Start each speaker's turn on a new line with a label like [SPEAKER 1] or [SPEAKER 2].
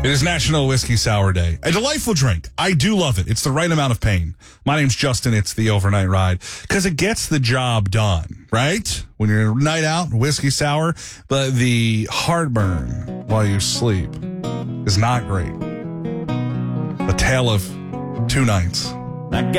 [SPEAKER 1] It is National Whiskey Sour Day. A delightful drink. I do love it. It's the right amount of pain. My name's Justin. It's the Overnight Ride because it gets the job done, right? When you're a night out, whiskey sour, but the heartburn while you sleep is not great. A tale of two nights.